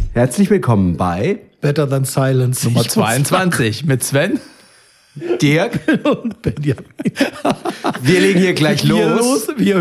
Herzlich willkommen bei Better Than Silence. Nummer 22 mit Sven. Dirk. Und Benjamin. Wir legen hier gleich los. Wir